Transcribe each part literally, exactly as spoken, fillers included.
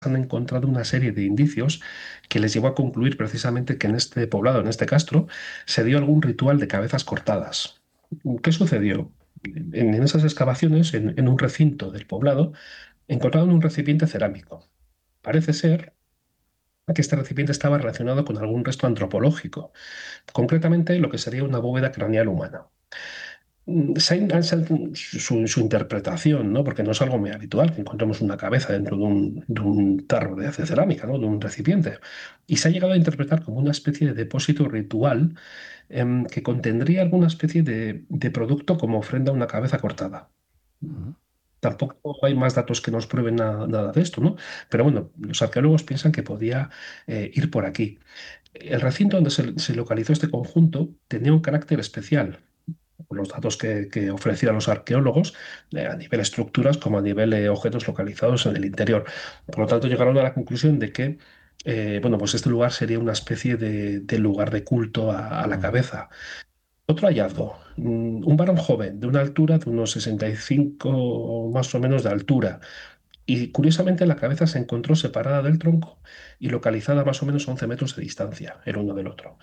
han encontrado una serie de indicios que les llevó a concluir precisamente que en este poblado, en este castro, se dio algún ritual de cabezas cortadas. ¿Qué sucedió? En, en esas excavaciones, en, en un recinto del poblado, encontraron un recipiente cerámico. Parece ser que este recipiente estaba relacionado con algún resto antropológico, concretamente lo que sería una bóveda craneal humana. Mm, se ha- han- se han- su, su interpretación, ¿no? Porque no es algo muy habitual que encontremos una cabeza dentro de un, de un tarro de hace cerámica, ¿no? De un recipiente. Y se ha llegado a interpretar como una especie de depósito ritual em, que contendría alguna especie de, de producto como ofrenda a una cabeza cortada. Ujú, Tampoco hay más datos que nos prueben nada, nada de esto, ¿no? Pero bueno, los arqueólogos piensan que podía eh, ir por aquí. El recinto donde se, se localizó este conjunto tenía un carácter especial por los datos que, que ofrecían los arqueólogos, eh, a nivel estructuras como a nivel de objetos localizados en el interior. Por lo tanto, llegaron a la conclusión de que eh, bueno, pues este lugar sería una especie de, de lugar de culto a, a la ujú, cabeza. Otro hallazgo, mm, un varón joven de una altura de unos sesenta y cinco más o menos de altura. Y curiosamente la cabeza se encontró separada del tronco y localizada a más o menos once metros de distancia el uno del otro.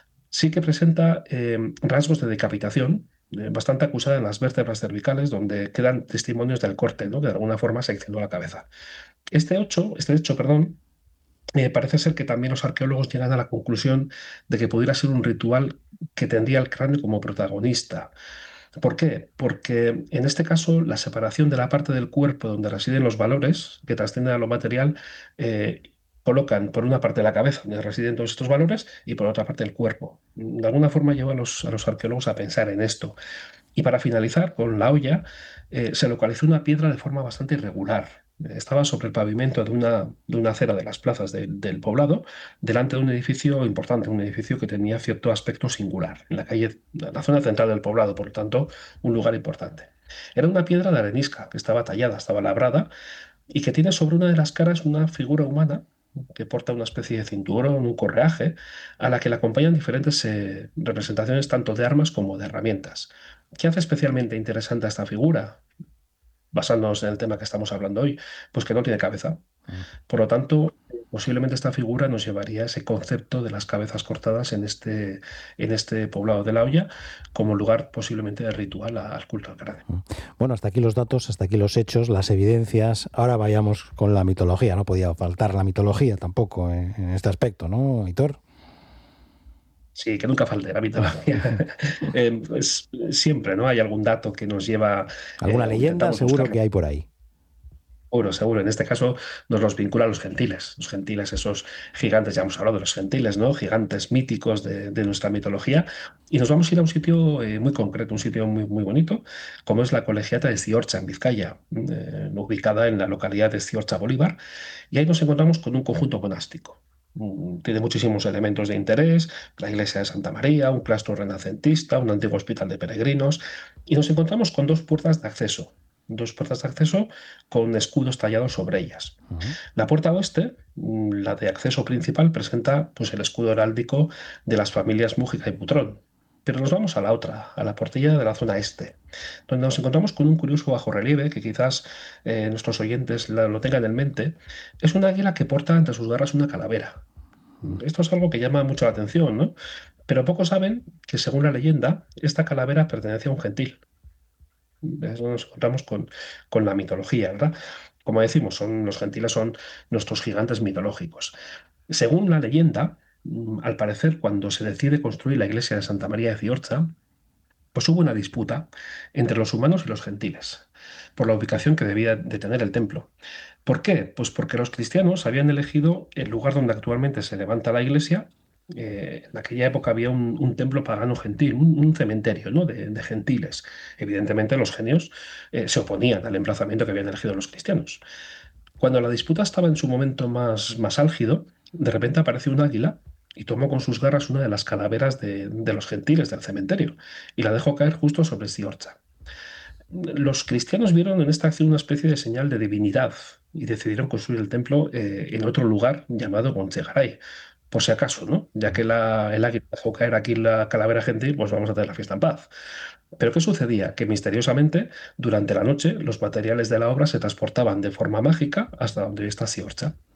Sí que presenta eh, rasgos de decapitación, eh, bastante acusada en las vértebras cervicales, donde quedan testimonios del corte, ¿no? Que de alguna forma seccionó la cabeza. Este hecho, este hecho, perdón, eh, parece ser que también los arqueólogos llegan a la conclusión de que pudiera ser un ritual que tendría el cráneo como protagonista. ¿Por qué? Porque en este caso la separación de la parte del cuerpo donde residen los valores, que trascienden a lo material, eh, colocan por una parte la cabeza donde residen todos estos valores y por otra parte el cuerpo. De alguna forma lleva a los, a los arqueólogos a pensar en esto. Y para finalizar, con la olla, eh, se localizó una piedra de forma bastante irregular. Estaba sobre el pavimento de una, de una acera de las plazas de- del poblado, delante de un edificio importante, un edificio que tenía cierto aspecto singular, en la calle, en la zona central del poblado, por lo tanto, un lugar importante. Era una piedra de arenisca que estaba tallada, estaba labrada y que tiene sobre una de las caras una figura humana que porta una especie de cinturón, un correaje, a la que le acompañan diferentes eh, representaciones tanto de armas como de herramientas. ¿Qué hace especialmente interesante a esta figura? Basándonos en el tema que estamos hablando hoy, pues que no tiene cabeza. ujú. Por lo tanto, posiblemente esta figura nos llevaría a ese concepto de las cabezas cortadas en este, en este poblado de La Hoya como lugar posiblemente de ritual a- al culto al cráneo. Bueno, hasta aquí los datos, hasta aquí los hechos, las evidencias. Ahora vayamos con la mitología. No podía faltar la mitología tampoco en, en este aspecto, ¿no, Hitor? Sí, que nunca falte la mitología. Eh, pues, siempre, ¿no? Hay algún dato que nos lleva, ¿Alguna eh, o leyenda? intentamos Seguro buscarlo. que hay por ahí. Seguro, seguro. En este caso nos los vincula a los gentiles. Los gentiles, esos gigantes, ya hemos hablado de los gentiles, ¿no? Gigantes míticos de, de nuestra mitología. Y nos vamos a ir a un sitio eh, muy concreto, un sitio muy, muy bonito, como es la Colegiata de Ziorcha, en Vizcaya, eh, ubicada en la localidad de Ziorcha, Bolívar. Y ahí nos encontramos con un conjunto monástico. Mm, Tiene muchísimos elementos de interés, la iglesia de Santa María, un claustro renacentista, un antiguo hospital de peregrinos, y nos encontramos con dos puertas de acceso, dos puertas de acceso con escudos tallados sobre ellas. Ujú. La puerta oeste, mm, la de acceso principal, presenta pues, el escudo heráldico de las familias Mújica y Butrón. Pero nos vamos a la otra, a la portilla de la zona este, donde nos encontramos con un curioso bajorrelieve que quizás eh, nuestros oyentes la- lo tengan en mente. Es un águila que porta entre sus garras una calavera. Esto es algo que llama mucho la atención, ¿no? Pero pocos saben que, según la leyenda, esta calavera pertenece a un gentil. Eso nos encontramos con, con la mitología, ¿verdad? Como decimos, son, los gentiles son nuestros gigantes mitológicos. Según la leyenda, mm, al parecer, cuando se decide construir la iglesia de Santa María de Ciorcha, pues hubo una disputa entre los humanos y los gentiles por la ubicación que debía de tener el templo. ¿Por qué? Pues porque los cristianos habían elegido el lugar donde actualmente se levanta la iglesia. Eh, en aquella época había un, un templo pagano gentil, un, un cementerio, ¿no? de, de gentiles. Evidentemente los genios eh, se oponían al emplazamiento que habían elegido los cristianos. Cuando la disputa estaba en su momento más, más álgido, de repente apareció un águila y tomó con sus garras una de las calaveras de, de los gentiles del cementerio y la dejó caer justo sobre Siorcha. Los cristianos vieron en esta acción una especie de señal de divinidad y decidieron construir el templo eh, en otro lugar llamado Gonchegaray. por si acaso, ¿no? Ya que la, el águila dejó caer aquí la calavera gentil, pues vamos a hacer la fiesta en paz. Pero ¿qué sucedía? Que misteriosamente, durante la noche, los materiales de la obra se transportaban de forma mágica hasta donde hoy está Siorcha.